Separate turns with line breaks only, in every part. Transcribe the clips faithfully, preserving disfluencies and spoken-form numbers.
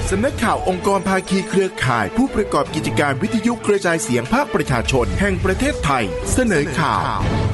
สำนักข่าวองค์กรภาคีเครือข่ายผู้ประกอบกิจการวิทยุกระจายเสียงภาคประชาชนแห่งประเทศไทยเสนอข่าว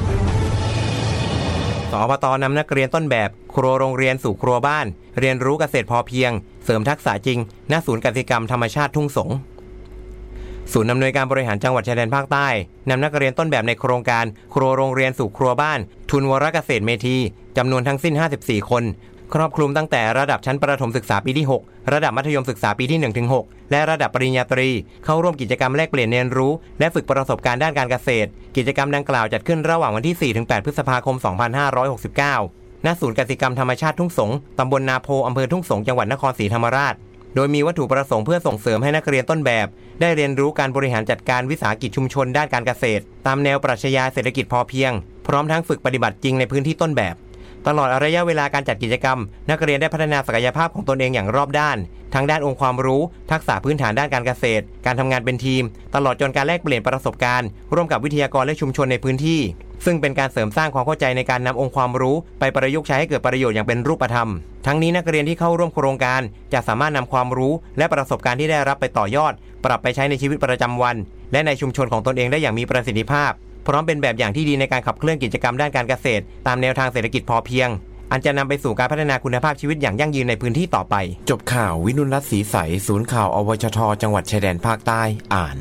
สปต.นำนักเรียนต้นแบบครัวโรงเรียนสู่ครัวบ้านเรียนรู้เกษตรพอเพียงเสริมทักษะจริงณศูนย์กสิกรรมธรรมชาติทุ่งสงศูนย์อำนวยการบริหารจังหวัดชายแดนภาคใต้นำนักเรียนต้นแบบในโครงการครัวโรงเรียนสู่ครัวบ้านทุนวรเกษตรเมธีจำนวนทั้งสิ้นห้าสิบสี่คนครอบคลุมตั้งแต่ระดับชั้นประถมศึกษาปีที่หกระดับมัธยมศึกษาปีที่ หนึ่งถึงหก และระดับปริญญาตรีเข้าร่วมกิจกรรมแลกเปลี่ยนเรียนรู้และฝึกประสบการณ์ด้านการเกษตรกิจกรรมดังกล่าวจัดขึ้นระหว่างวันที่ สี่ถึงแปด พฤษภาคม สองพันห้าร้อยหกสิบเก้า ณ ศูนย์กสิกรรมธรรมชาติทุ่งสงตำบลนาโพอำเภอทุ่งสงจังหวัดนครศรีธรรมราชโดยมีวัตถุประสงค์เพื่อส่งเสริมให้นักเรียนต้นแบบได้เรียนรู้การบริหารจัดการวิสาหกิจชุมชนด้านการเกษตรตามแนวปรัชญาเศรษฐกิจพอเพียงพร้อมทั้งฝึกปฏิบัติจริงในพื้นที่ต้นแบบตลอดระยะเวลาการจัดกิจกรรมนักเรียนได้พัฒนาศักยภาพของตนเองอย่างรอบด้านทั้งด้านองค์ความรู้ทักษะพื้นฐานด้านการเกษตรการทำงานเป็นทีมตลอดจนการแลกเปลี่ยนประสบการณ์ร่วมกับวิทยากรและชุมชนในพื้นที่ซึ่งเป็นการเสริมสร้างความเข้าใจในการนำองค์ความรู้ไปประยุกต์ใช้ให้เกิดประโยชน์อย่างเป็นรูปธรรมทั้งนี้นักเรียนที่เข้าร่วมโครงการจะสามารถนำความรู้และประสบการณ์ที่ได้รับไปต่อยอดปรับไปใช้ในชีวิตประจำวันและในชุมชนของตนเองได้อย่างมีประสิทธิภาพพร้อมเป็นแบบอย่างที่ดีในการขับเคลื่อนกิจกรรมด้านการเกษตรตามแนวทางเศรษฐกิจพอเพียงอันจะนำไปสู่การพัฒนาคุณภาพชีวิตอย่างยั่งยืนในพื้นที่ต่อไปจบข่าววินุรัตน์ศรีใสศูนย์ข่าวอวชทจังหวัดชายแดนภาคใต้อ่าน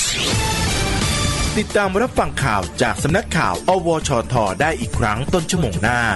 ติดตามรับฟังข่าวจากสำนักข่าวอวชทได้อีกครั้งต้นชั่วโมงหน้า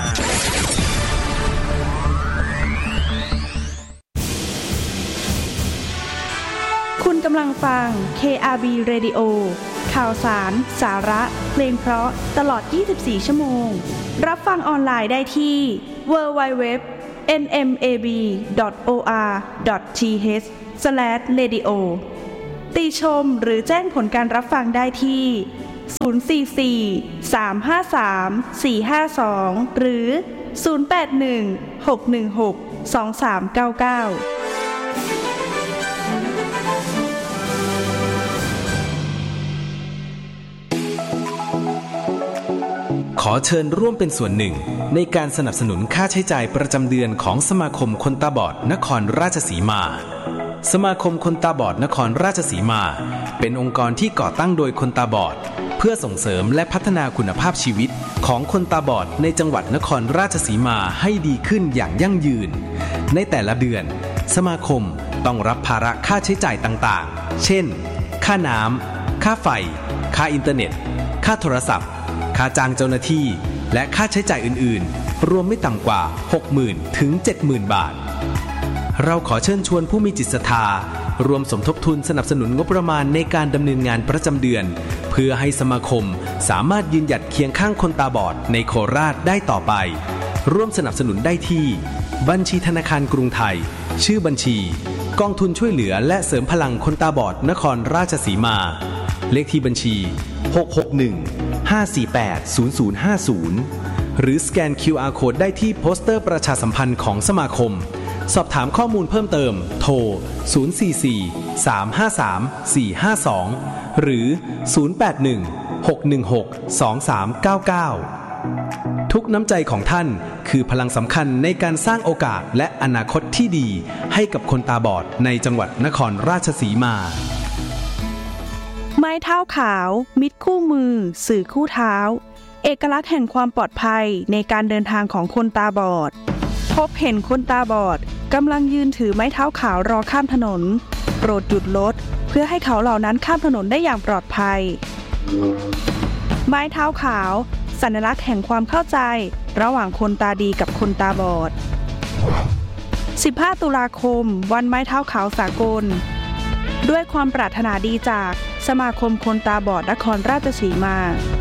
คุณกำลังฟัง เค อาร์ บี Radio ข่าวสารสาระเพลงเพราะตลอดยี่สิบสี่ชั่วโมงรับฟังออนไลน์ได้ที่ ดับเบิลยู ดับเบิลยู ดับเบิลยู ดอท เอ็น เอ็ม เอ บี ดอท โอ อาร์ ดอท ที เอช สแลช เรดิโอ ติชมหรือแจ้งผลการรับฟังได้ที่ศูนย์ สี่ สี่ สาม ห้า สาม สี่ ห้า สองหรือศูนย์ แปด หนึ่ง หก หนึ่ง หก สอง สาม เก้า เก้า
ขอเชิญร่วมเป็นส่วนหนึ่งในการสนับสนุนค่าใช้จ่ายประจำเดือนของสมาคมคนตาบอดนครราชสีมาสมาคมคนตาบอดนครราชสีมาเป็นองค์กรที่ก่อตั้งโดยคนตาบอดเพื่อส่งเสริมและพัฒนาคุณภาพชีวิตของคนตาบอดในจังหวัดนครราชสีมาให้ดีขึ้นอย่างยั่งยืนในแต่ละเดือนสมาคมต้องรับภาระค่าใช้จ่ายต่างๆเช่นค่าน้ำค่าไฟค่าอินเทอร์เน็ตค่าโทรศัพท์ค่าจ้างเจ้าหน้าที่และค่าใช้จ่ายอื่นๆรวมไม่ต่ำกว่า หกหมื่น ถึง เจ็ดหมื่น บาทเราขอเชิญชวนผู้มีจิตศรัทธารวมสมทบทุนสนับสนุนงบประมาณในการดำเนินงานประจำเดือนเพื่อให้สมาคมสามารถยืนหยัดเคียงข้างคนตาบอดในโคราชได้ต่อไปร่วมสนับสนุนได้ที่บัญชีธนาคารกรุงไทยชื่อบัญชีกองทุนช่วยเหลือและเสริมพลังคนตาบอดนครราชสีมาเลขที่บัญชีหก หก หนึ่ง ห้า สี่ แปด ศูนย์ ศูนย์ ห้า ศูนย์หรือสแกน คิว อาร์ Code ได้ที่โปสเตอร์ประชาสัมพันธ์ของสมาคมสอบถามข้อมูลเพิ่มเติมโทรศูนย์ สี่ สี่ สาม ห้า สาม สี่ ห้า สองหรือศูนย์ แปด หนึ่ง หก หนึ่ง หก สอง สาม เก้า เก้าทุกน้ำใจของท่านคือพลังสำคัญในการสร้างโอกาสและอนาคตที่ดีให้กับคนตาบอดในจังหวัดนครราชสีมา
ไม้เท้าขาวมิตรคู่มือสื่อคู่เท้าเอกลักษณ์แห่งความปลอดภัยในการเดินทางของคนตาบอดพบเห็นคนตาบอดกำลังยืนถือไม้เท้าขาวรอข้ามถนนโปรดหยุดรถเพื่อให้เขาเหล่านั้นข้ามถนนได้อย่างปลอดภัยไม้เท้าขาวสัญลักษณ์แห่งความเข้าใจระหว่างคนตาดีกับคนตาบอดสิบห้าตุลาคมวันไม้เท้าขาวสากลด้วยความปรารถนาดีจากสมาคมคนตาบอดนครราชสีมา